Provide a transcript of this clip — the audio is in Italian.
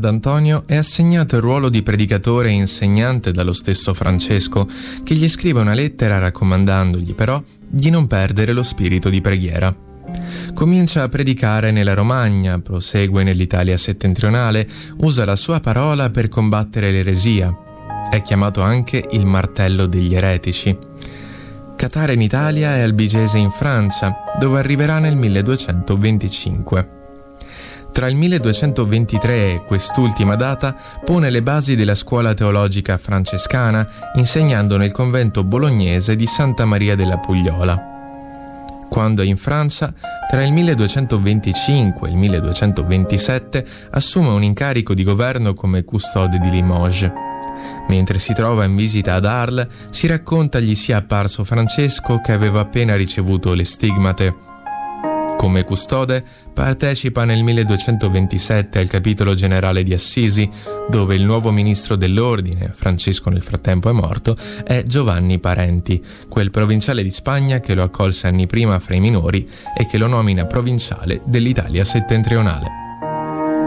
ad Antonio è assegnato il ruolo di predicatore e insegnante dallo stesso Francesco, che gli scrive una lettera raccomandandogli però di non perdere lo spirito di preghiera. Comincia a predicare nella Romagna, prosegue nell'Italia settentrionale, usa la sua parola per combattere l'eresia. È chiamato anche il martello degli eretici. Catara in Italia e Albigese in Francia, dove arriverà nel 1225. Tra il 1223 e quest'ultima data pone le basi della scuola teologica francescana, insegnando nel convento bolognese di Santa Maria della Pugliola. Quando è in Francia, tra il 1225 e il 1227 assume un incarico di governo come custode di Limoges. Mentre si trova in visita ad Arles, si racconta gli sia apparso Francesco che aveva appena ricevuto le stigmate. Come custode partecipa nel 1227 al capitolo generale di Assisi, dove il nuovo ministro dell'ordine, Francesco nel frattempo è morto, è Giovanni Parenti, quel provinciale di Spagna che lo accolse anni prima fra i minori e che lo nomina provinciale dell'Italia settentrionale.